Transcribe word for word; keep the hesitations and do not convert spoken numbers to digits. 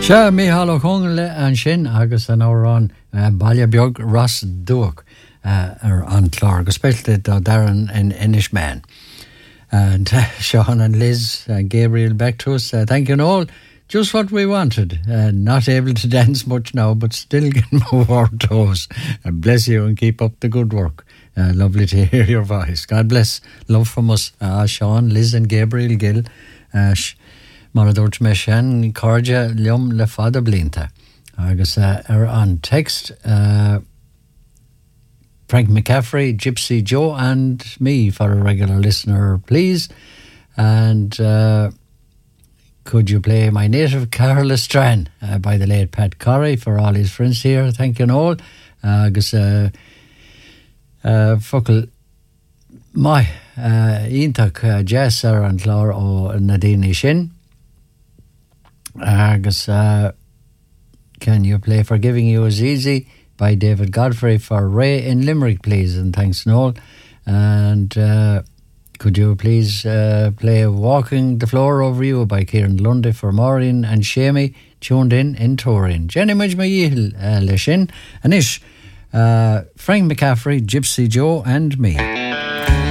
Se Micheál Ó Conghaile le an sin agus an árán uh, baile beag Ross Dúach uh, ar an chlár agus speilte do Darren and Inishman. And uh, Sean and Liz and Gabriel back to us. Uh, thank you all. Just what we wanted. Uh, not able to dance much now, but still can move our toes. And bless you and keep up the good work. Uh, lovely to hear your voice. God bless. Love from us. Uh, Sean, Liz and Gabriel Gill. Uh, sh- Mar dúirt me sin cardja liom le fada blinta. Agus uh, ar an text uh, Frank McCaffrey, Gypsy Joe and me for a regular listener, please. And uh, could you play My Native Carla Strand uh, by the late Pat Corrie for all his friends here. Thank you all. Uh, agus uh, uh, fuckle my uh, ítach uh, jazz ar an chlár ó Nadine sin. Agus uh, can you play Forgiving You Is Easy by David Godfrey for Ray in Limerick, please, and thanks Noel. And uh, could you please uh, play Walking the Floor Over You by Kieran Lundy for Maureen and Shamey tuned in in Turin. Jenny Mujmayil uh, Lishin Anish uh, Frank McCaffrey, Gypsy Joe and me.